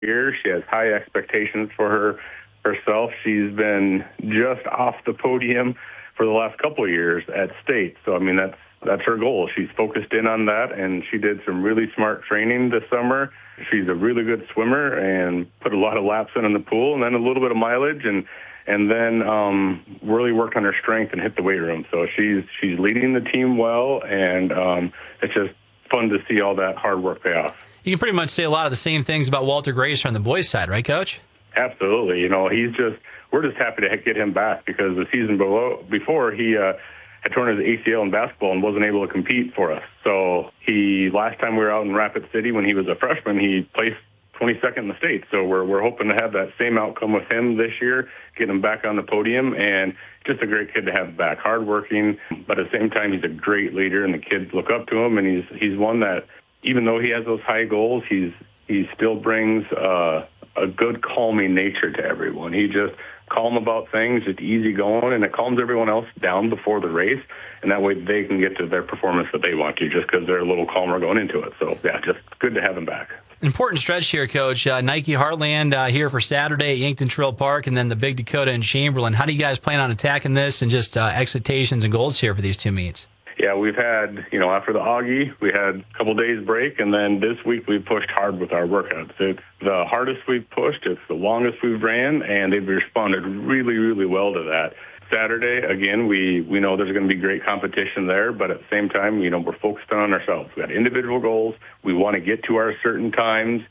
year. She has high expectations for herself. She's been just off the podium for the last couple of years at state. So, I mean, that's her goal. She's focused in on that, and she did some really smart training this summer. She's a really good swimmer and put a lot of laps in the pool and then a little bit of mileage and then really worked on her strength and hit the weight room. So she's leading the team well, and it's just fun to see all that hard work pay off. You can pretty much say a lot of the same things about Walter Grace on the boys' side, right, Coach? Absolutely. You know, we're just happy to get him back because the season before he had torn his ACL in basketball and wasn't able to compete for us. So last time we were out in Rapid City when he was a freshman, he placed 22nd in the state. So we're hoping to have that same outcome with him this year, get him back on the podium, and just a great kid to have back. Hardworking, but at the same time, he's a great leader, and the kids look up to him. And he's one that, even though he has those high goals, he still brings a good calming nature to everyone. He just calm about things, just easy going, and it calms everyone else down before the race, and that way they can get to their performance that they want to, just because they're a little calmer going into it. So, yeah, just good to have him back. Important stretch here, Coach. Nike Heartland here for Saturday at Yankton Trail Park, and then the Big Dakota in Chamberlain. How do you guys plan on attacking this, and just expectations and goals here for these two meets? Yeah, we've had, after the Augie, we had a couple days break, and then this week we pushed hard with our workouts. It's the hardest we've pushed, it's the longest we've ran, and they've responded really, really well to that. Saturday, again, we know there's going to be great competition there, but at the same time, we're focused on ourselves. We got individual goals. We want to get to our certain times.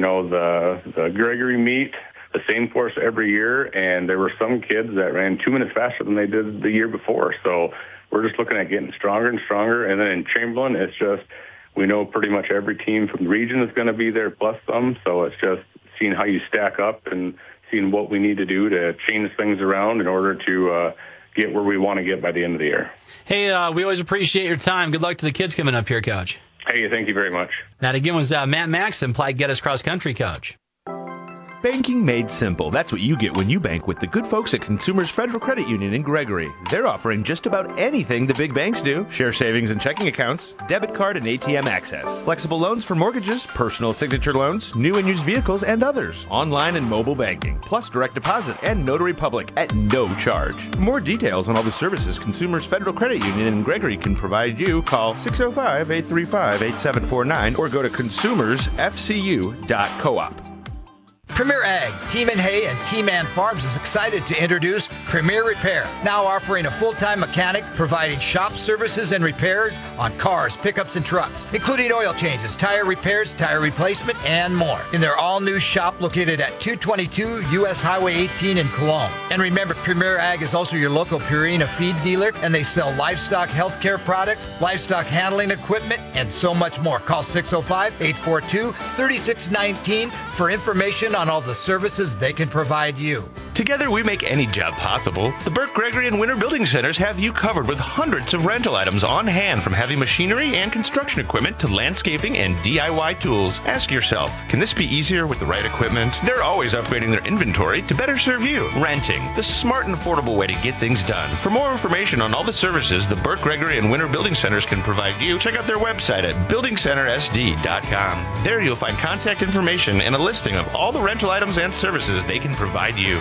The Gregory meet, the same course every year, and there were some kids that ran 2 minutes faster than they did the year before. So we're just looking at getting stronger and stronger. And then in Chamberlain, it's just, we know pretty much every team from the region is going to be there plus some. So it's just seeing how you stack up and seeing what we need to do to change things around in order to get where we want to get by the end of the year. Hey, we always appreciate your time. Good luck to the kids coming up here, Coach. Hey, thank you very much. That again was Matt Maxson, Platte Geddes cross country coach. Banking made simple. That's what you get when you bank with the good folks at Consumers Federal Credit Union in Gregory. They're offering just about anything the big banks do. Share savings and checking accounts, debit card and ATM access, flexible loans for mortgages, personal signature loans, new and used vehicles, and others. Online and mobile banking, plus direct deposit and Notary Public at no charge. For more details on all the services Consumers Federal Credit Union in Gregory can provide you, call 605-835-8749 or go to consumersfcu.coop. Premier Ag, Teeman Hay, and T-Man Farms is excited to introduce Premier Repair, now offering a full-time mechanic providing shop services and repairs on cars, pickups, and trucks, including oil changes, tire repairs, tire replacement, and more. In their all-new shop located at 222 U.S. Highway 18 in Cologne. And remember, Premier Ag is also your local Purina feed dealer, and they sell livestock healthcare products, livestock handling equipment, and so much more. Call 605-842-3619 for information on all the services they can provide you. Together we make any job possible. The Burke, Gregory, and Winter Building Centers have you covered with hundreds of rental items on hand, from heavy machinery and construction equipment to landscaping and DIY tools. Ask yourself, can this be easier with the right equipment? They're always upgrading their inventory to better serve you. Renting, the smart and affordable way to get things done. For more information on all the services the Burke, Gregory, and Winter Building Centers can provide you, check out their website at buildingcentersd.com. There you'll find contact information and a listing of all the rental items and services they can provide you.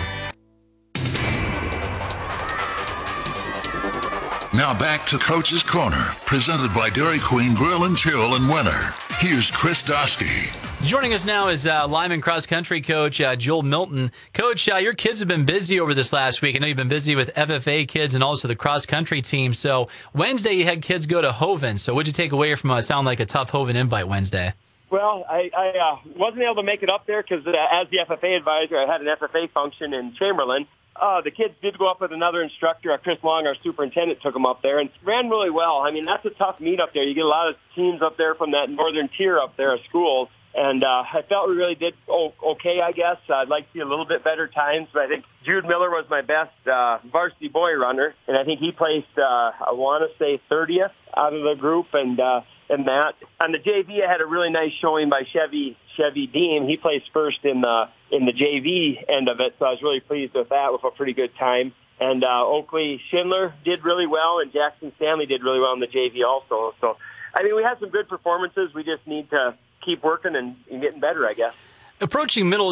Now back to Coach's Corner, presented by Dairy Queen Grill and Chill in Winter. Here's Chris Dosky. Joining us now is Lyman cross country coach Joel Milton. Coach, your kids have been busy over this last week. I know you've been busy with FFA kids and also the cross country team. So Wednesday you had kids go to Hoven. So what'd you take away from sound like a tough Hoven invite Wednesday? Well, I wasn't able to make it up there because as the FFA advisor, I had an FFA function in Chamberlain. The kids did go up with another instructor. Chris Long, our superintendent, took them up there and ran really well. I mean, that's a tough meet up there. You get a lot of teams up there from that northern tier up there of schools. And I felt we really did okay, I guess. I'd like to see a little bit better times, but I think Jude Miller was my best varsity boy runner, and I think he placed, I want to say, 30th out of the group. And that on the JV, I had a really nice showing by Chevy Dean. He placed first in the JV end of it, so I was really pleased with that, with a pretty good time. And Oakley Schindler did really well, and Jackson Stanley did really well in the JV also. So, I mean, we had some good performances. We just need to keep working and getting better, I guess. Approaching middle